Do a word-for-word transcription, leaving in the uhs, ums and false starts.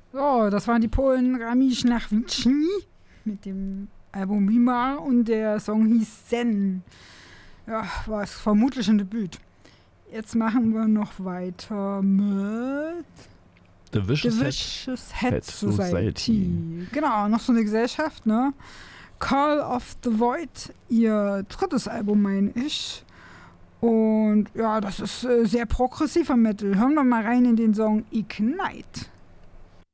So, das waren die Polen Rami Schnachwitschny mit dem Album Mima und der Song hieß Zen. Ja, war es vermutlich ein Debüt. Jetzt machen wir noch weiter mit The Vicious, The Vicious Head, Head Society. Society. Genau, noch so eine Gesellschaft, ne? Call of the Void, ihr drittes Album, meine ich. Und ja, das ist äh, sehr progressiver Metal. Hören wir mal rein in den Song Ignite.